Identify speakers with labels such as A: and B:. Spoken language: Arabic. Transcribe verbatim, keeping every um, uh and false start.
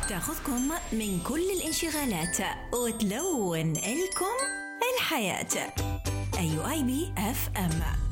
A: تاخذكم من كل الانشغالات وتلون لكم الحياة. أيو آي بي إف إم.